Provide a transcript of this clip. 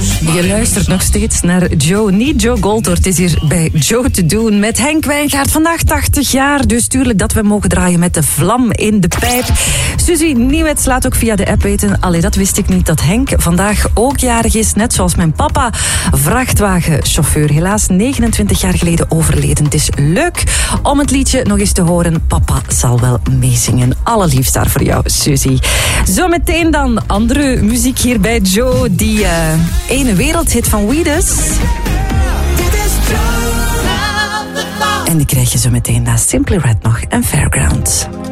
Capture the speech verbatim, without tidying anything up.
Je luistert nog steeds naar Joe, niet Joe Goldor. Het is hier bij Joe te doen met Henk Wijngaard. Vandaag tachtig jaar, dus tuurlijk dat we mogen draaien met de vlam in de pijp. Suzy Nieuwets laat ook via de app weten. Allee, dat wist ik niet, dat Henk vandaag ook jarig is. Net zoals mijn papa, vrachtwagenchauffeur. Helaas negenentwintig jaar geleden overleden. Het is leuk om het liedje nog eens te horen. Papa zal wel meezingen. Allerliefst daar voor jou, Suzy. Zometeen dan andere muziek hier bij Joe. Die uh, ene wereldhit van Weedus. En die krijg je zo meteen na Simply Red nog en Fairground.